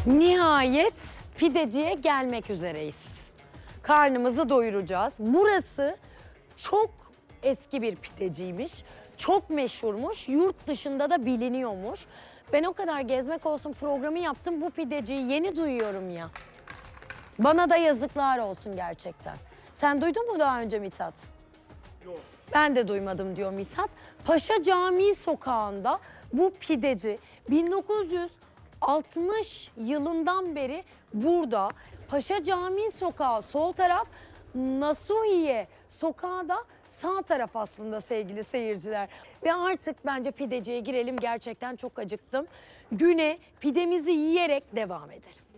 Nihayet pideciye gelmek üzereyiz. Karnımızı doyuracağız. Burası çok eski bir pideciymiş. Çok meşhurmuş. Yurt dışında da biliniyormuş. Ben o kadar gezmek olsun programı yaptım. Bu pideciyi yeni duyuyorum ya. Bana da yazıklar olsun gerçekten. Sen duydun mu daha önce Mithat? Yok. Ben de duymadım diyor Mithat. Paşa Camii sokağında bu pideci 1960 yılından beri burada. Paşa Camii sokağı sol taraf, Nasuhiye sokağı da sağ taraf aslında sevgili seyirciler. Ve artık bence pideciye girelim, gerçekten çok acıktım. Güne pidemizi yiyerek devam edelim.